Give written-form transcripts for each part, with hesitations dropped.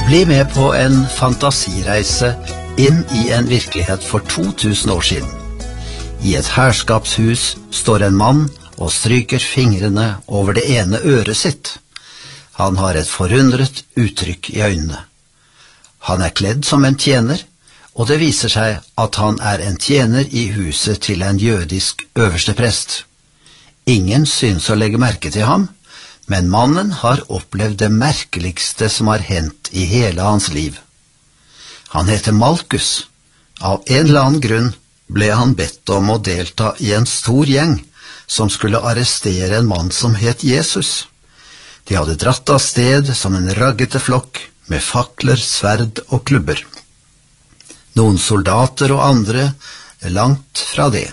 Bli med på en fantasireise inn i en virkelighet for 2000 år siden. I et herskapshus står en mann og stryker fingrene over det ene øret sitt. Han har et forundret uttrykk i øynene. Han er kledd som en tjener, og det viser seg at han er en tjener i huset til en jødisk øversteprest. Ingen synes å legge merke til ham, men mannen har opplevd det merkeligste som har hendt i hele hans liv. Han heter Malkus. Av en eller annen grunn ble han bedt om å delta i en stor gjeng som skulle arrestere en mann som het Jesus. De hadde dratt av sted som en raggete flokk med fakler, sverd og klubber. Noen soldater og andre langt fra det.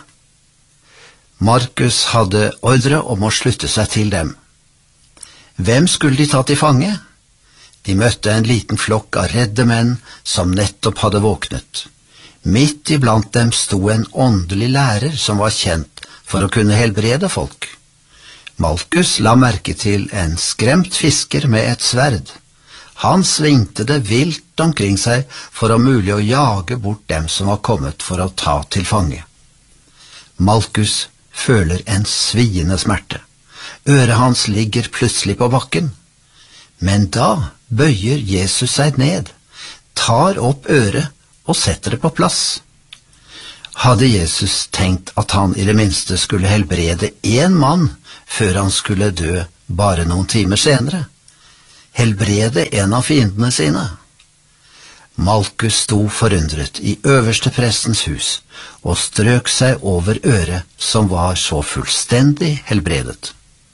Markus hadde ordre om å slutte seg til dem. Hvem skulle de ta til fange? De møtte en liten flokk av redde menn som nettopp hadde våknet. Midt iblant dem sto en åndelig lærer som var kjent for å kunne helbrede folk. Malkus la merke til en skremt fisker med et sverd. Han svingte det vilt omkring seg for om mulig å jage bort dem som var kommet for å ta til fange. Malkus føler en sviende smerte. Øret hans ligger plutselig på bakken. Men da bøyer Jesus seg ned, tar opp øret og setter det på plass. Hadde Jesus tenkt at han i det minste skulle helbrede én mann før han skulle dø bare noen timer senere? Helbrede en av fiendene sine? Malkus sto forundret i øversteprestens hus og strøk seg over øret som var så fullstendig helbredet.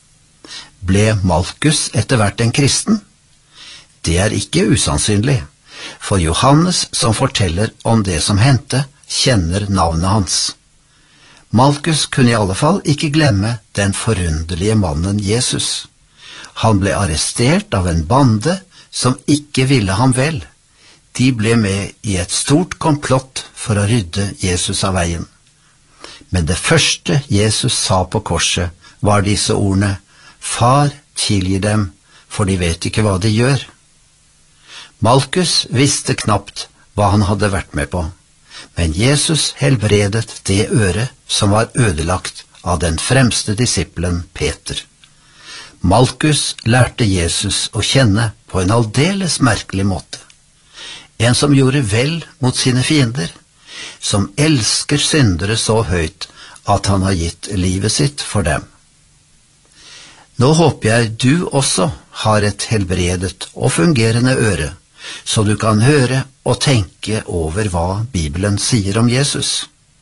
Ble Malkus etter hvert en kristen? Det er ikke usannsynlig, for Johannes som forteller om det som hendte, kjenner navnet hans. Malkus kunne i alle fall ikke glemme den forunderlige mannen Jesus. Han ble arrestert av en bande som ikke ville ham vel. De ble med i et stort komplott for å rydde Jesus av veien. Men det første Jesus sa på korset var disse ordene: Far, tilgi dem, for de vet ikke hva de gjør. Malkus visste knapt hva han hadde vært med på, men Jesus helbredet det øret som var ødelagt av den fremste disippelen Peter. Malkus lærte Jesus å kjenne på en aldeles merkelig måte. En som gjorde vel mot sine fiender, som elsker syndere så høyt at han har gitt livet sitt for dem. Nå håper jeg du også har et helbredet og fungerende øre, så du kan høre og tenke over hva Bibelen sier om Jesus.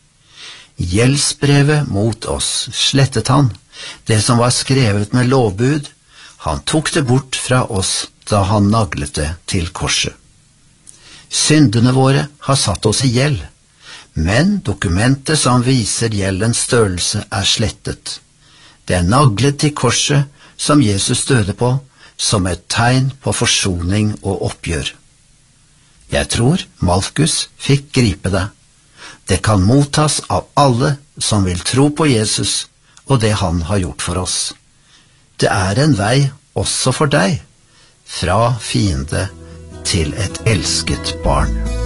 Gjeldsbrevet mot oss slettet han, det som var skrevet med lovbud. Han tok det bort fra oss da han naglet det til korset. Syndene våre har satt oss i gjeld, men dokumentet som viser gjeldens størrelse er slettet. Det er naglet til korset som Jesus døde på, som et tegn på forsoning og oppgjør. Jeg tror Malkus fikk gripe det. Det kan mottas av alle som vil tro på Jesus og det han har gjort for oss. Det er en vei også for deg, fra fiende til et elsket barn.